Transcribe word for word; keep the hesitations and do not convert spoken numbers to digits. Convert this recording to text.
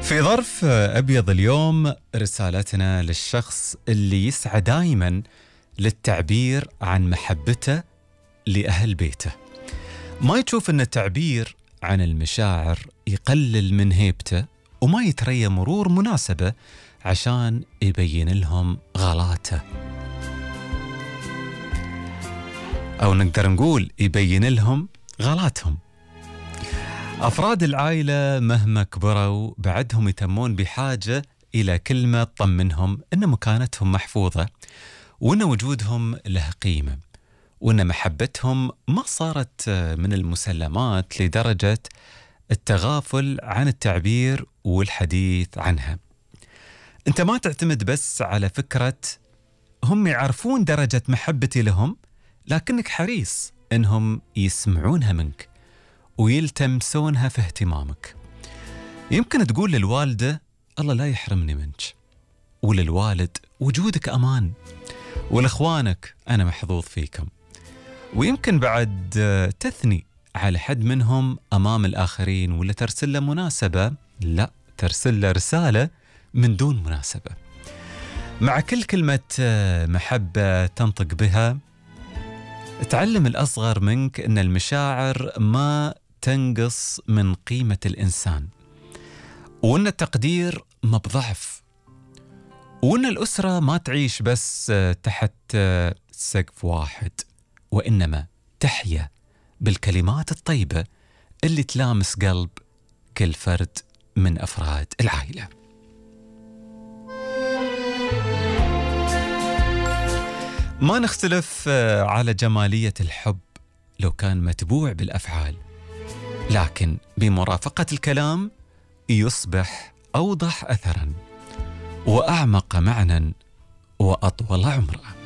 في ظرف أبيض اليوم رسالتنا للشخص اللي يسعى دائما للتعبير عن محبته لأهل بيته، ما يشوف أن التعبير عن المشاعر يقلل من هيبته، وما يتريى مرور مناسبة عشان يبين لهم غلاته، أو نقدر نقول يبين لهم غلاتهم. أفراد العائلة مهما كبروا بعدهم يتمون بحاجة إلى كلمة تطمنهم إن مكانتهم محفوظة، وإن وجودهم له قيمة، وإن محبتهم ما صارت من المسلمات لدرجة التغافل عن التعبير والحديث عنها. أنت ما تعتمد بس على فكرة هم يعرفون درجة محبتي لهم، لكنك حريص إنهم يسمعونها منك ويلتمسونها في اهتمامك. يمكن تقول للوالدة الله لا يحرمني منك، وللوالد وجودك أمان، والإخوانك أنا محظوظ فيكم، ويمكن بعد تثني على حد منهم أمام الآخرين، ولا ترسل له مناسبة، لا ترسل له رسالة من دون مناسبة. مع كل كلمة محبة تنطق بها تعلم الأصغر منك أن المشاعر ما تنقص من قيمة الإنسان، وأن التقدير ما بضعف، وأن الأسرة ما تعيش بس تحت سقف واحد، وإنما تحيا بالكلمات الطيبة اللي تلامس قلب كل فرد من أفراد العائلة. ما نختلف على جمالية الحب لو كان متبوع بالأفعال، لكن بمرافقة الكلام يصبح أوضح أثراً وأعمق معنى وأطول عمرًا.